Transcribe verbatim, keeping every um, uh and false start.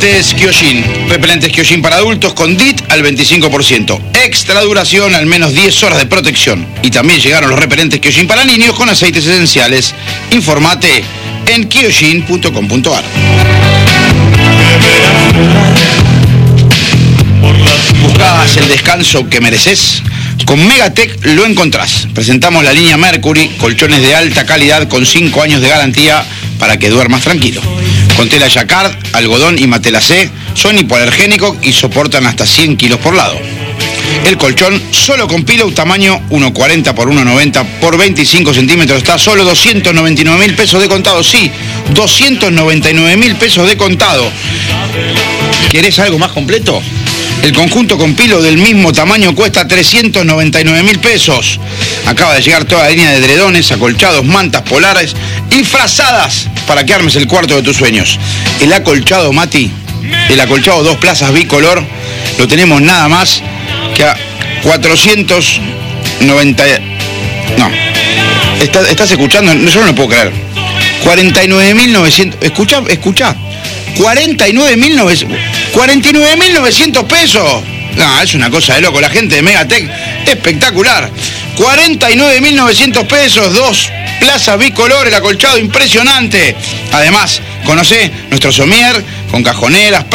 Repelentes Kyojin. Repelentes Kyojin para adultos con D I T al veinticinco por ciento. Extra duración, al menos diez horas de protección. Y también llegaron los repelentes Kyojin para niños con aceites esenciales. Informate en kyojin punto com punto ar. ¿Buscabas el descanso que mereces? Con Megatech lo encontrás. Presentamos la línea Mercury, colchones de alta calidad con cinco años de garantía para que duermas tranquilo. Con tela jacquard, algodón y matelassé, son hipoalergénicos y soportan hasta cien kilos por lado. El colchón, solo con pillow tamaño uno cuarenta por uno noventa por veinticinco centímetros, está a solo doscientos noventa y nueve mil pesos de contado. Sí, doscientos noventa y nueve mil pesos de contado. ¿Querés algo más completo? El conjunto con pillow del mismo tamaño cuesta trescientos noventa y nueve mil pesos. Acaba de llegar toda la línea de edredones, acolchados, mantas polares y frazadas para que armes el cuarto de tus sueños. El acolchado Mati, el acolchado dos plazas bicolor, lo tenemos nada más que a cuatrocientos noventa... No. ¿Estás, estás escuchando? Yo no lo puedo creer. cuarenta y nueve mil novecientos... Escucha, escucha. cuarenta y nueve mil novecientos pesos. No, es una cosa de loco. La gente de Megatech, espectacular. cuarenta y nueve mil novecientos pesos, dos plazas bicolor, el acolchado impresionante. Además, conocé nuestro somier con cajoneras,